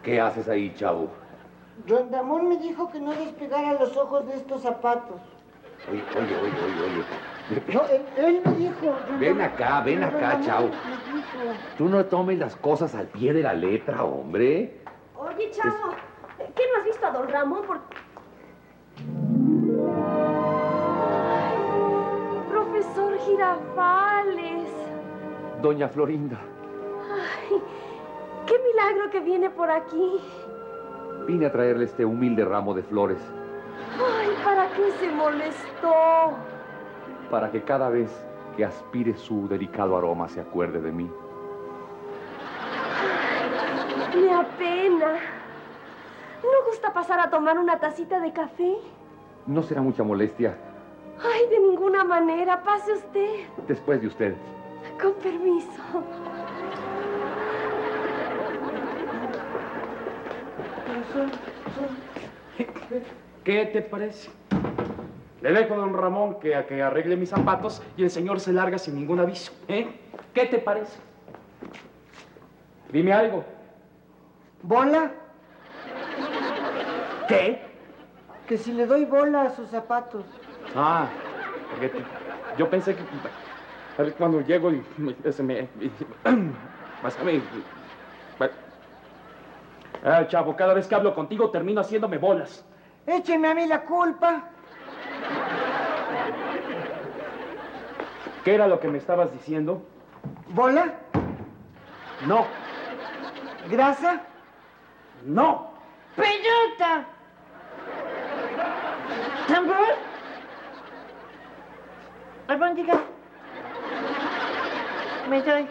¿Qué haces ahí, chavo? Don Ramón me dijo que no despegara los ojos de estos zapatos. Oye. No, él me dijo... Ven acá, chavo. Tú no tomes las cosas al pie de la letra, hombre. Oye, chavo, ¿qué no has visto a don Ramón? Profesor Girafales. Doña Florinda. Ay, qué milagro que viene por aquí. Vine a traerle este humilde ramo de flores. Ay, ¿para qué se molestó? Para que cada vez que aspire su delicado aroma se acuerde de mí. Ay, me apena. ¿No gusta pasar a tomar una tacita de café? No será mucha molestia. Ay, de ninguna manera. Pase usted. Después de usted. Con permiso. ¿Qué te parece? Le dejo a don Ramón que arregle mis zapatos y el señor se larga sin ningún aviso, ¿eh? ¿Qué te parece? Dime algo. ¿Bola? ¿Qué? Que si le doy bola a sus zapatos. Ah, porque yo pensé que... A ver, cuando llego y se me... Pásame... chavo, cada vez que hablo contigo termino haciéndome bolas. Écheme a mí la culpa. ¿Qué era lo que me estabas diciendo? ¿Bola? No. ¿Grasa? No. ¡Pelota! ¿Tambor? ¿Albóndiga? ¿Me doy?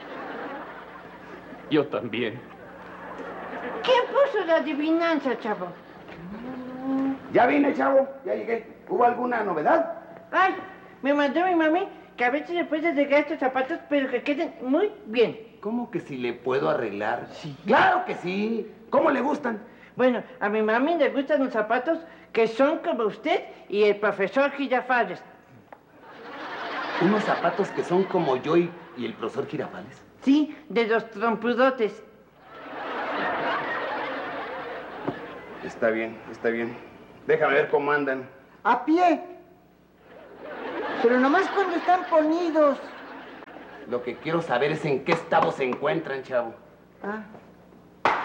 Yo también. ¿Quién puso la adivinanza, chavo? Ya vine, chavo. Ya llegué. ¿Hubo alguna novedad? Ay, me mandó mi mami que a ver si le puedes arreglar estos zapatos, pero que queden muy bien. ¿Cómo que si le puedo arreglar? Sí. ¡Claro que sí! ¿Cómo le gustan? Bueno, a mi mami le gustan los zapatos que son como usted y el profesor Girafales. ¿Unos zapatos que son como yo y el profesor Girafales? Sí, de los trompudotes. Está bien, está bien. Déjame ver cómo andan. A pie. Pero nomás cuando están ponidos. Lo que quiero saber es en qué estado se encuentran, chavo. Ah.